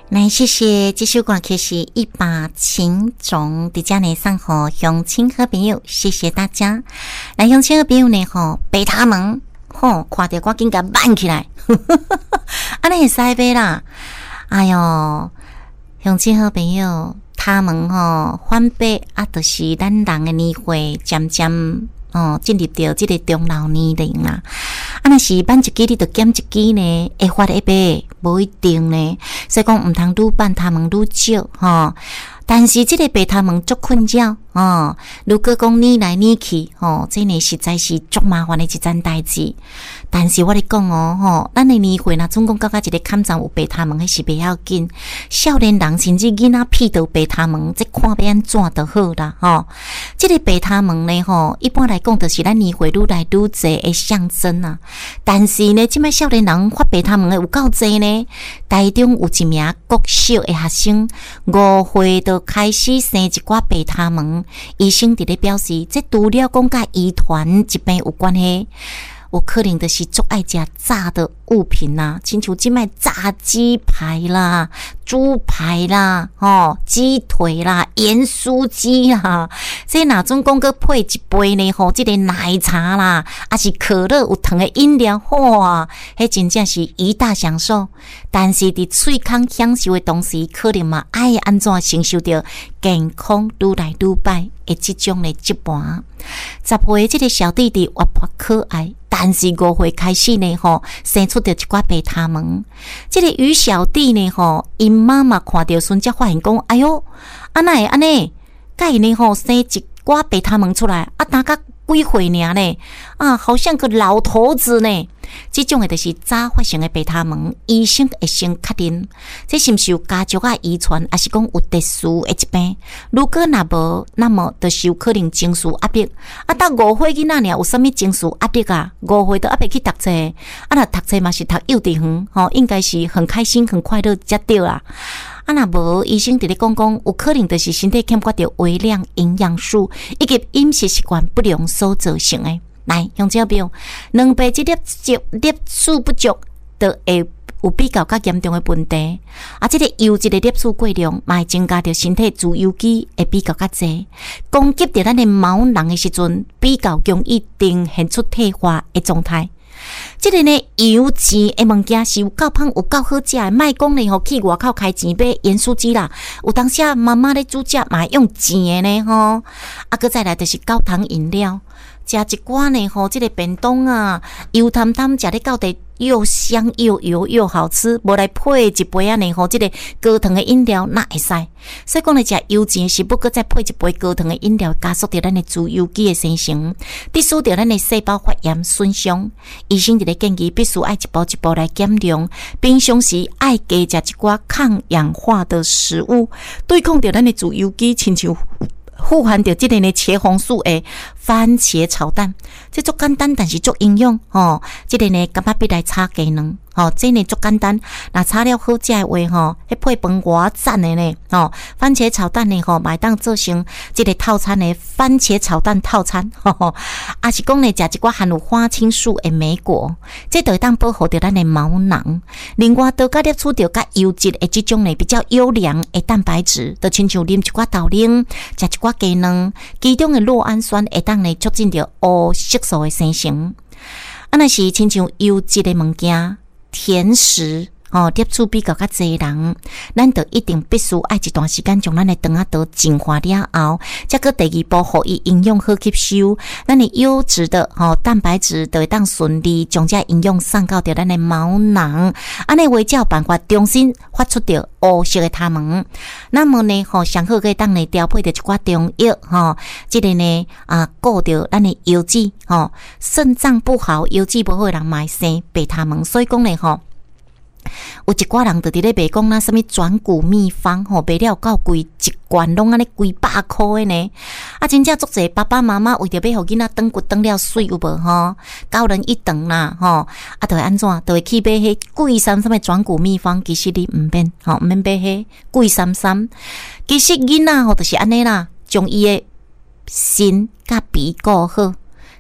来，谢谢这首歌曲是一把琴种伫遮呢送互乡亲好朋友，谢谢大家。来，乡亲好朋友呢白他们看到我紧甲慢起来，安尼会使买啦。哎哟，乡亲好朋友，他们反白就是咱人的年岁渐渐进入到这个中老年龄啦。若是办一支你就减一支呢，会发会白，无一定呢。所以讲毋通愈办他们愈少但是这个白他们足困扰如果讲你来你去这呢实在是足麻烦的一件代志。但是我咧讲咱的年岁若总共到一个坎站有白他们，迄是袂要紧。少年人甚至囡仔屁到白他们，这看要安怎就好啦这个白他们呢一般来讲就是咱年岁愈来愈侪的象征啊。但是呢，即摆少年人发白他们的有够侪呢。台中有一名国小的学生，5岁就开始生一寡白他们，医生伫咧表示，这除了讲甲遗传疾病有关系，有可能就是足爱食炸的物品啦，亲像即摆炸鸡排啦、猪排啦、鸡腿啦、盐酥鸡啦，这哪种讲个配一杯呢？这个奶茶啦，还是可乐有糖的饮料，哇，迄真正是一大享受。但是伫喙孔享受的同时，可能嘛爱安怎承受到健康愈来愈歹的这种的疾病。10岁这个小弟弟活泼可爱，但是5岁开始呢生出着一寡白他们。这个于小弟呢因妈妈看到孙才发现讲，哎哟，安那会安尼？甲伊呢生一寡白他们出来，大概几岁尔呢？好像个老头子呢。这种的就是早发生的白他们，医生会先确定这是不是有家族的遗传，还是讲有特殊的疾病。如果若无，那么就是有可能情绪压力。到5岁囡仔尔有啥物情绪压力啊？5岁都还袂去读册，若读册嘛是读幼稚园，应该是很开心、很快乐才对啦。若无，医生伫咧讲有可能就是身体欠缺着微量营养素，以及饮食习惯不良所造成的。来，乡亲朋友，两倍这粒素不足，就会有比较较严重的问题。这个优质的粒素过量，嘛会增加着身体自由基会比较较济，攻击着咱的毛囊的时阵，比较容易呈现出退化的状态。这个呢，油脂的物件是有够芳有够好食的，莫讲呢去外口开钱买盐酥鸡啦。有当时妈妈咧煮食嘛用钱的呢搁再来就是高糖饮料。食一寡呢这个便当啊，油汤汤食咧到底又香又油又好吃，无来配一杯呢这个高糖的饮料那会使。所以讲呢，食油脂的食物，搁再配一杯高糖的饮料，加速着咱的自由基的生成，致使着咱的细胞发炎损伤。医生伫咧建议，必须爱一步一步来减量，平常时爱加食一寡抗氧化的食物，对抗着咱的自由基，亲像富含着这个呢茄红素的番茄炒蛋，这足简单，但是足营养这个呢，感觉必来炒鸡卵这呢足简单，那炒了好食的话迄配饭偌赞的呢番茄炒蛋呢买当做成这个套餐的番茄炒蛋套餐还是讲呢食一寡含有花青素的莓果，这就会当保护着咱的毛囊。另外，多加摄取着较优质的这种呢比较优良的蛋白质，就亲像啉一寡豆奶，食一寡鸡卵，其中的酪氨酸会当呢促进着黑色素的生成。若是亲像优质的物件。甜食摄取比较济人，咱就一定必须爱一段时间将咱的肠仔道净化了后，再个第二步互伊营养好吸收，咱的优质的蛋白质就会当顺利将这营养送到着咱的毛囊，安尼为照办法重新发出着黑色的它们。那么呢上好可以当呢调配着一寡中药这个呢顾着咱的腰子肾脏不好、腰子不好的人嘛会生白它们，所以讲呢有一寡人就伫咧卖讲什么转骨秘方卖了够贵，一罐拢安尼几百块的呢。真正足侪爸爸妈妈为着要互囡仔长骨长了水有无9人1顿啦就会安怎？就会去买迄贵什么转骨秘方，其实你毋免毋免买迄贵什。其实囡仔就是安尼啦，将伊的心甲鼻顾好。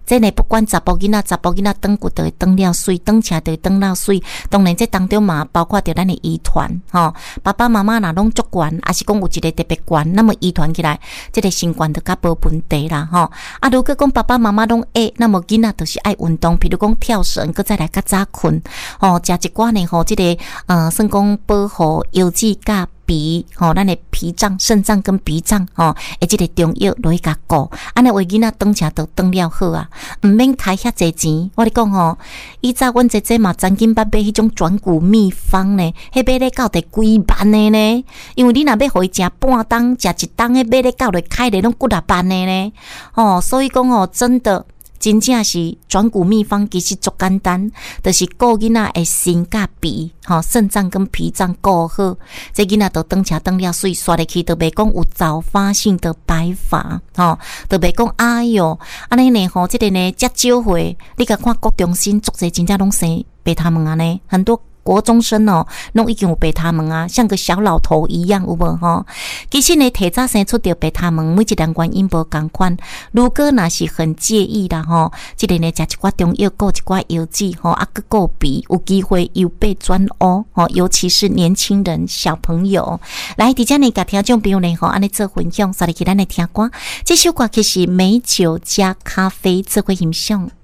这呢不管查甫囡仔长骨就会长了水，长车就会长了水。当然这当中嘛包括着咱的遗传吼，爸爸妈妈若拢足悬，还是讲有一个特别悬，那么遗传起来，这个身悬就较无问题啦吼。啊，如果讲爸爸妈妈拢会，那么囡仔就是爱运动，比如讲跳绳，搁再来较早困，吼，食一寡呢吼，这个算讲保护腰子甲脾，吼，咱的脾脏、肾脏跟脾脏，吼，这个中药落去甲顾，安尼为囡仔长车都长了好啊，唔免开遐济钱。我咧讲吼，以前阮姐姐嘛，曾经捌买迄种转骨秘方呢，迄买咧到第几万的呢？因为你若要互伊食半当、食一当，迄买咧到咧开咧拢几啊万的呢？哦，所以讲哦，真的。真正是转骨秘方，其实足简单，就是顾囡仔的心甲脾，肾脏跟脾脏顾好，这囡仔都长车长了水，刷入去都袂讲有早发性的白发，都袂讲哎哟，安尼呢吼，这个呢遮少岁，你甲看国中生足侪真正拢生白头毛啊呢，很多。国中生哦，拢已经有白头毛啊，像个小老头一样，有无吼？其实呢，提早生出着白头毛，每一人原因无共款。如果若是很介意啦吼，即个呢，食一寡中药，顾一寡药剂吼，啊个顾鼻，有机会又被转乌吼，尤其是年轻人、小朋友。来，伫遮呢，甲听众朋友呢吼，安尼做分享，所以去咱来听歌。这首歌其实美酒加咖啡做伙欣赏。